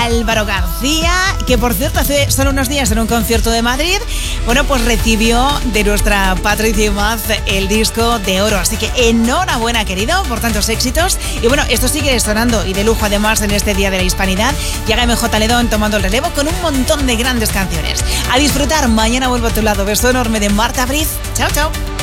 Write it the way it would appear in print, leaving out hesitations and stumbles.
Álvaro García, que por cierto hace solo unos días en un concierto de Madrid, bueno, pues recibió de nuestra Patricia Imaz el disco de oro. Así que enhorabuena, querido, por tantos éxitos. Y bueno, esto sigue sonando y de lujo además en este Día de la Hispanidad. Llega MJ Ledón tomando el relevo con un montón de grandes canciones. A disfrutar, mañana vuelvo a tu lado. Beso enorme de Marta Briz. Chao, chao.